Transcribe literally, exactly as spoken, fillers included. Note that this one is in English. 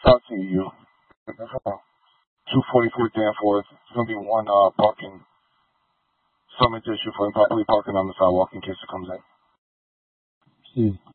South to you. two forty-four Danforth. There's going to be one uh, parking summit issue for improperly parking on the sidewalk in case it comes in. See.